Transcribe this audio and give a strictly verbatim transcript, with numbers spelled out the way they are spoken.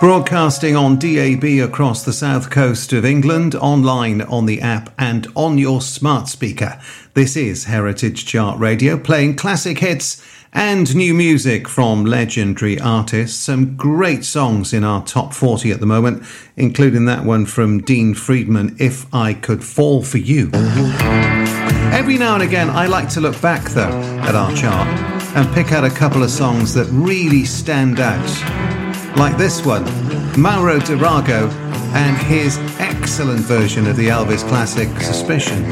Broadcasting on D A B across the south coast of England, online on the app and on your smart speaker. This is Heritage Chart Radio, playing classic hits and new music from legendary artists. Some great songs in our top forty at the moment, including that one from Dean Friedman, If I Could Fall For You. Every now and again, I like to look back, though, at our chart and pick out a couple of songs that really stand out. Like this one, Mauro Durago and his excellent version of the Elvis classic Suspicion.